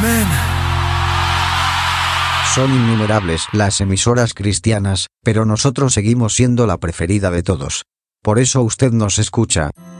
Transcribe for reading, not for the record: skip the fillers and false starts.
Amén. Son innumerables las emisoras cristianas, pero nosotros seguimos siendo la preferida de todos. Por eso usted nos escucha.